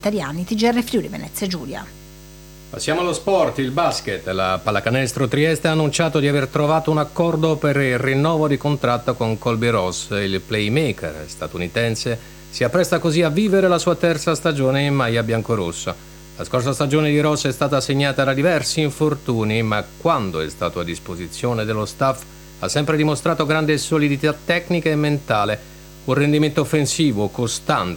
italiani. TGR Friuli Venezia Giulia. Passiamo allo sport, il basket. La Pallacanestro Trieste ha annunciato di aver trovato un accordo per il rinnovo di contratto con Colby Ross. Il playmaker statunitense si appresta così a vivere la sua terza stagione in maglia biancorossa. La scorsa stagione di Ross è stata segnata da diversi infortuni, ma quando è stato a disposizione dello staff ha sempre dimostrato grande solidità tecnica e mentale, un rendimento offensivo costante